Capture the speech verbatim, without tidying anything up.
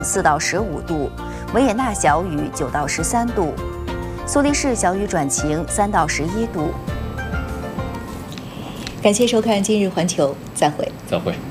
四到十五度，维也纳小雨九到十三度，苏黎世小雨转晴三到十一度。 感谢收看《今日环球》，再会。 再会。